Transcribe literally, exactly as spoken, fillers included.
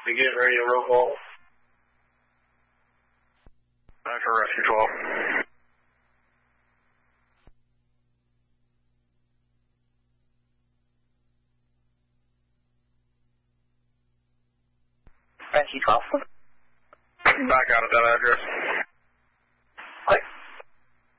Begin radio roll call. After Rescue twelve. Rescue twelve. Back out at that address.